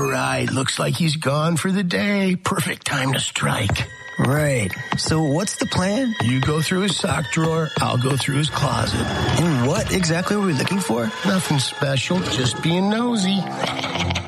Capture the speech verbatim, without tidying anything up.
right. Looks like he's gone for the day. Perfect time to strike. Right. So what's the plan? You go through his sock drawer, I'll go through his closet. And what exactly are we looking for? Nothing special, just being nosy.